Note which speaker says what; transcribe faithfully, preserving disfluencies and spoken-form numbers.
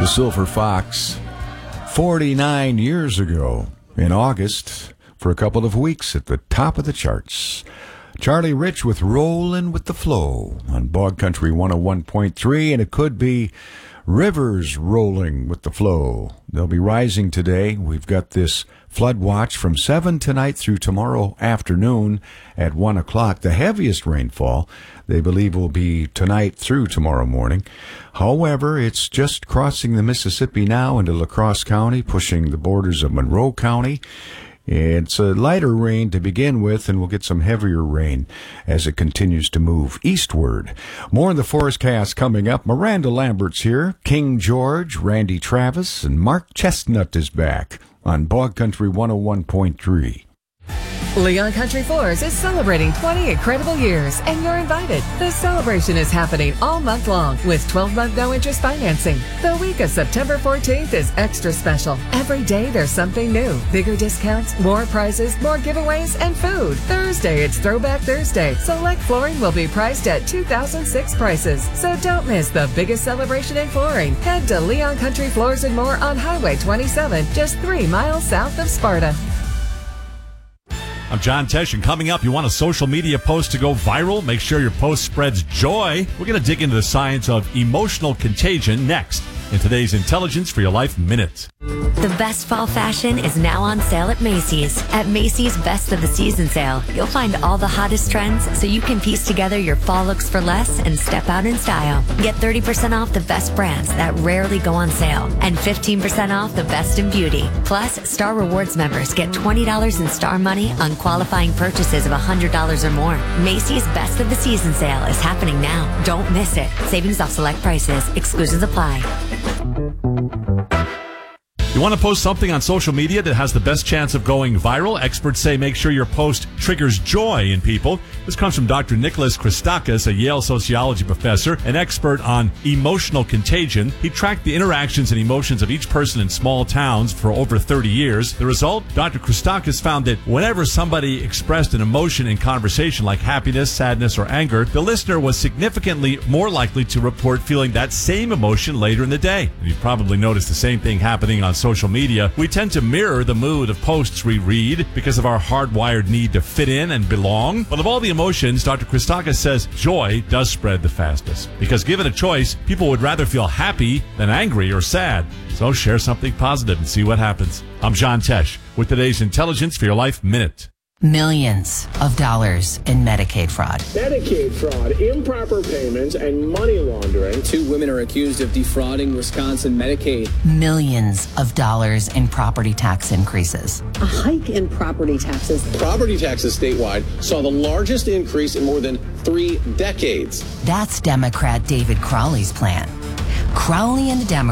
Speaker 1: The Silver Fox, forty-nine years ago in August, for a couple of weeks at the top of the charts. Charlie Rich with Rollin' with the Flow on Bog Country one oh one point three, and it could be Rivers rolling with the flow. They'll be rising today. We've got this flood watch from seven tonight through tomorrow afternoon at one o'clock. The heaviest rainfall, they believe, will be tonight through tomorrow morning. However, it's just crossing the Mississippi now into La Crosse County, pushing the borders of Monroe County. It's a lighter rain to begin with, and we'll get some heavier rain as it continues to move eastward. More in the forecast coming up. Miranda Lambert's here. King George, Randy Travis, and Mark Chestnut is back on Bog Country one oh one point three.
Speaker 2: Leon Country Floors is celebrating twenty incredible years, and you're invited. The celebration is happening all month long with twelve-month no-interest financing. The week of September fourteenth is extra special. Every day there's something new. Bigger discounts, more prizes, more giveaways, and food. Thursday, it's Throwback Thursday. Select flooring will be priced at two thousand six prices. So don't miss the biggest celebration in flooring. Head to Leon Country Floors and More on Highway twenty-seven, just three miles south of Sparta.
Speaker 3: I'm John Tesh, and coming up, you want a social media post to go viral? Make sure your post spreads joy. We're going to dig into the science of emotional contagion next in today's Intelligence for Your Life Minute.
Speaker 4: The best fall fashion is now on sale at Macy's. At Macy's Best of the Season sale, you'll find all the hottest trends so you can piece together your fall looks for less and step out in style. Get thirty percent off the best brands that rarely go on sale and fifteen percent off the best in beauty. Plus, Star Rewards members get twenty dollars in Star Money on qualifying purchases of one hundred dollars or more. Macy's Best of the Season sale is happening now. Don't miss it. Savings off select prices. Exclusions apply.
Speaker 3: You want to post something on social media that has the best chance of going viral? Experts say make sure your post triggers joy in people. This comes from Doctor Nicholas Christakis, a Yale sociology professor, an expert on emotional contagion. He tracked the interactions and emotions of each person in small towns for over thirty years. The result? Doctor Christakis found that whenever somebody expressed an emotion in conversation like happiness, sadness, or anger, the listener was significantly more likely to report feeling that same emotion later in the day. And you've probably noticed the same thing happening on social media. We tend to mirror the mood of posts we read because of our hardwired need to fit in and belong. But of all the emotions, Doctor Christakis says joy does spread the fastest. Because given a choice, people would rather feel happy than angry or sad. So share something positive and see what happens. I'm John Tesh with today's Intelligence for Your Life Minute.
Speaker 5: Millions of dollars in Medicaid fraud.
Speaker 6: Medicaid fraud, improper payments, and money laundering.
Speaker 7: Two women are accused of defrauding Wisconsin Medicaid.
Speaker 5: Millions of dollars in property tax increases.
Speaker 8: A hike in property taxes.
Speaker 6: Property taxes statewide saw the largest increase in more than three decades.
Speaker 5: That's Democrat David Crowley's plan. Crowley and the Democrats